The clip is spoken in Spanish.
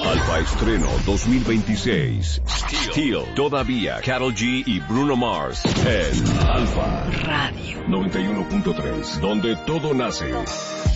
Alfa Estreno 2026. Steel. Todavía Karol G y Bruno Mars en Alfa Radio 91.3, donde todo nace.